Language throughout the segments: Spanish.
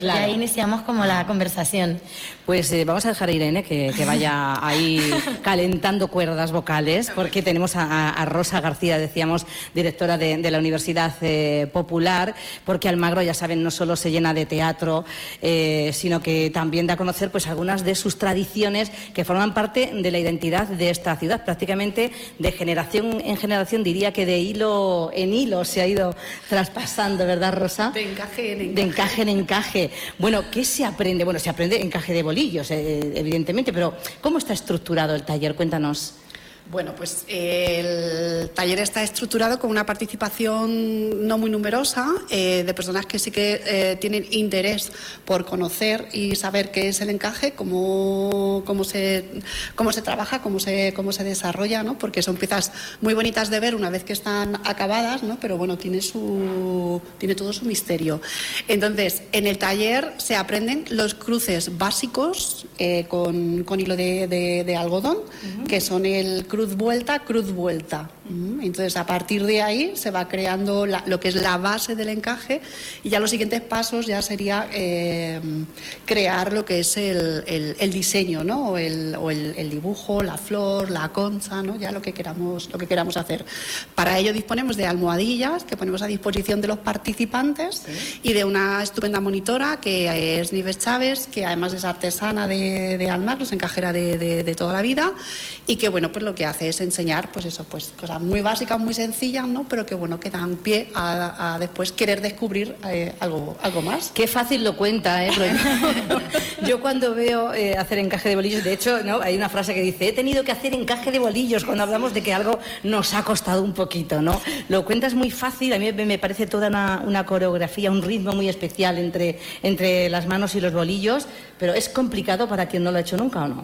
Claro. Y ahí iniciamos como la conversación. Pues vamos a dejar a Irene que vaya ahí calentando cuerdas vocales, porque tenemos a Rosa García, decíamos, directora de la Universidad Popular, porque Almagro, ya saben, no solo se llena de teatro, sino que también da a conocer pues algunas de sus tradiciones que forman parte de la identidad de esta ciudad. Prácticamente de generación en generación, diría que de hilo en hilo se ha ido traspasando, ¿verdad, Rosa? De encaje en encaje. De encaje en encaje. Bueno, ¿qué se aprende? Bueno, se aprende encaje de bolillos, evidentemente, pero ¿cómo está estructurado el taller? Cuéntanos. Bueno, pues el taller está estructurado con una participación no muy numerosa de personas que sí que tienen interés por conocer y saber qué es el encaje, cómo se trabaja, cómo se desarrolla, ¿no? Porque son piezas muy bonitas de ver una vez que están acabadas, ¿no? Pero bueno, tiene todo su misterio. Entonces, en el taller se aprenden los cruces básicos con hilo de algodón, que son el cruz vuelta. Entonces, a partir de ahí se va creando lo que es la base del encaje, y ya los siguientes pasos ya sería crear lo que es el diseño, ¿no? o el dibujo, la flor, la concha, ¿no? Ya lo que queramos hacer. Para ello disponemos de almohadillas que ponemos a disposición de los participantes, ¿sí? Y de una estupenda monitora que es Nieves Chávez, que además es artesana de Almagro, es encajera de toda la vida, y que bueno, pues lo que hace es enseñar pues eso, pues cosas muy básicas, muy sencillas, ¿no? Pero que bueno, que dan pie a después querer descubrir algo más. Qué fácil lo cuenta, ¿eh? Yo cuando veo hacer encaje de bolillos, de hecho, ¿no? Hay una frase que dice: he tenido que hacer encaje de bolillos, cuando hablamos de que algo nos ha costado un poquito, ¿no? Lo cuentas muy fácil, a mí me parece toda una coreografía, un ritmo muy especial entre las manos y los bolillos, pero ¿es complicado para quien no lo ha hecho nunca o no?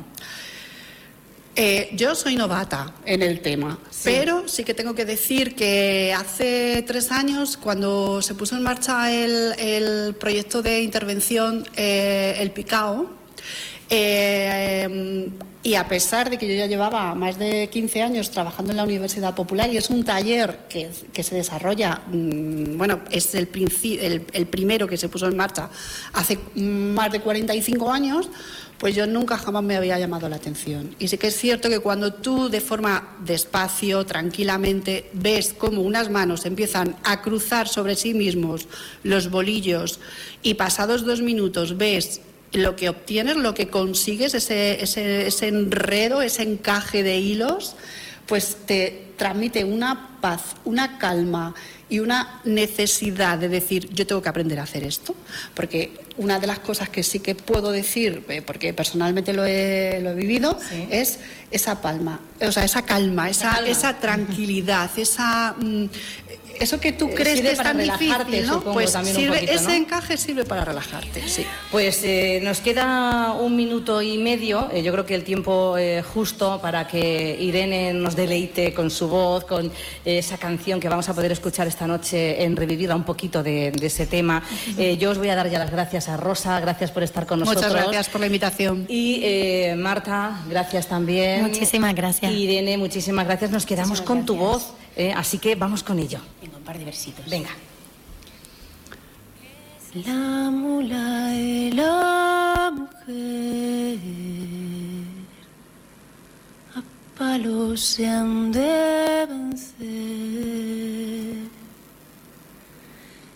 Yo soy novata en el tema, sí. Pero sí que tengo que decir que hace 3 años, cuando se puso en marcha el proyecto de intervención, el Picao, y a pesar de que yo ya llevaba más de 15 años trabajando en la Universidad Popular, y es un taller que se desarrolla, bueno, es el primero que se puso en marcha hace más de 45 años, pues yo nunca jamás me había llamado la atención. Y sí que es cierto que cuando tú, de forma despacio, tranquilamente, ves cómo unas manos empiezan a cruzar sobre sí mismos los bolillos, y pasados 2 minutos ves lo que obtienes, lo que consigues, ese enredo, ese encaje de hilos, pues te transmite una paz, una calma y una necesidad de decir: yo tengo que aprender a hacer esto. Porque una de las cosas que sí que puedo decir, porque personalmente lo he vivido, ¿sí? Es esa calma, esa tranquilidad, eso que tú crees que es tan difícil, ¿no? Pues sirve, poquito, ¿no? Ese encaje sirve para relajarte, sí. Pues nos queda 1 minuto y medio, yo creo que el tiempo justo para que Irene nos deleite con su voz, con esa canción que vamos a poder escuchar esta noche, en revivirla un poquito de ese tema. Yo os voy a dar ya las gracias a Rosa, gracias por estar con nosotros. Muchas gracias por la invitación. Y Marta, gracias también. Muchísimas gracias. Irene, muchísimas gracias. Nos quedamos con tu voz, así que vamos con ello. Venga, un par de versitos. Venga. La mula y la mujer a palos se han de